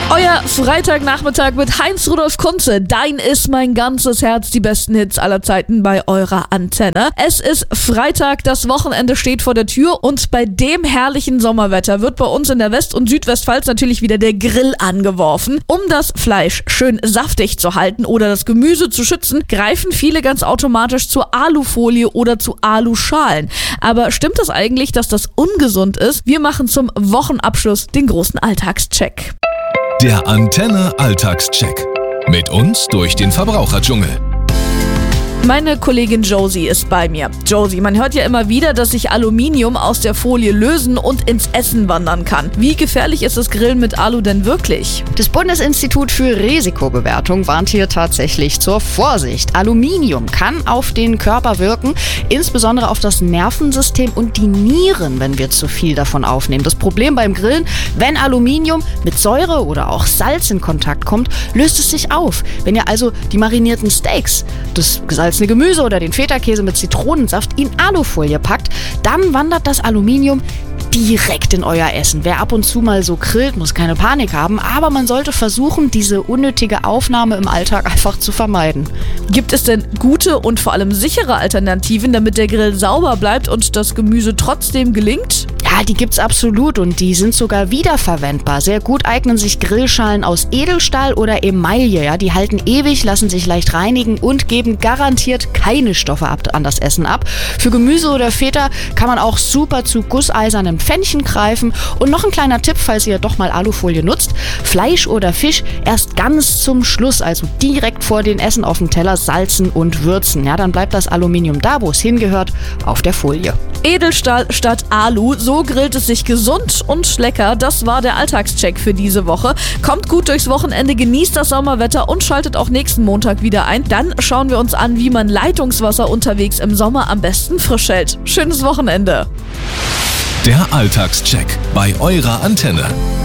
Euer Freitagnachmittag mit Heinz-Rudolf Kunze. Dein ist mein ganzes Herz, die besten Hits aller Zeiten bei eurer Antenne. Es ist Freitag, das Wochenende steht vor der Tür und bei dem herrlichen Sommerwetter wird bei uns in der West- und Südwestpfalz natürlich wieder der Grill angeworfen. Um das Fleisch schön saftig zu halten oder das Gemüse zu schützen, greifen viele ganz automatisch zur Alufolie oder zu Aluschalen. Aber stimmt es eigentlich, dass das ungesund ist? Wir machen zum Wochenabschluss den großen Alltagscheck. Der Antenne Alltagscheck. Mit uns durch den Verbraucherdschungel. Meine Kollegin Josie ist bei mir. Josie, man hört ja immer wieder, dass sich Aluminium aus der Folie lösen und ins Essen wandern kann. Wie gefährlich ist das Grillen mit Alu denn wirklich? Das Bundesinstitut für Risikobewertung warnt hier tatsächlich zur Vorsicht. Aluminium kann auf den Körper wirken, insbesondere auf das Nervensystem und die Nieren, wenn wir zu viel davon aufnehmen. Das Problem beim Grillen, wenn Aluminium mit Säure oder auch Salz in Kontakt kommt, löst es sich auf. Wenn ihr also die marinierten Steaks, das gesalzene Gemüse oder den Feta-Käse mit Zitronensaft in Alufolie packt, dann wandert das Aluminium direkt in euer Essen. Wer ab und zu mal so grillt, muss keine Panik haben, aber man sollte versuchen, diese unnötige Aufnahme im Alltag einfach zu vermeiden. Gibt es denn gute und vor allem sichere Alternativen, damit der Grill sauber bleibt und das Gemüse trotzdem gelingt? Ja, die gibt's absolut und die sind sogar wiederverwendbar. Sehr gut eignen sich Grillschalen aus Edelstahl oder Emaille. Ja, die halten ewig, lassen sich leicht reinigen und geben garantiert keine Stoffe an das Essen ab. Für Gemüse oder Feta kann man auch super zu gusseisernem Pfännchen greifen. Und noch ein kleiner Tipp, falls ihr doch mal Alufolie nutzt: Fleisch oder Fisch erst ganz zum Schluss, also direkt vor den Essen auf dem Teller, salzen und würzen. Ja, dann bleibt das Aluminium da, wo es hingehört, auf der Folie. Edelstahl statt Alu, so grillt es sich gesund und lecker. Das war der Alltagscheck für diese Woche. Kommt gut durchs Wochenende, genießt das Sommerwetter und schaltet auch nächsten Montag wieder ein. Dann schauen wir uns an, wie man Leitungswasser unterwegs im Sommer am besten frisch hält. Schönes Wochenende. Der Alltagscheck bei eurer Antenne.